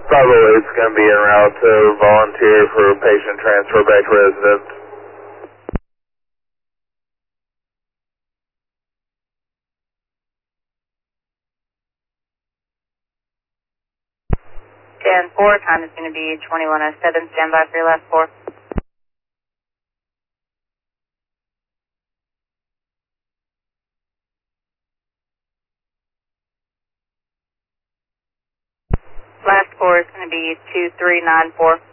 Bravo 8's going to be en route to volunteer for patient transfer back to residence. Dan 4, time is going to be 21:07. Stand by for your last 4. Last 4 is going to be 2394.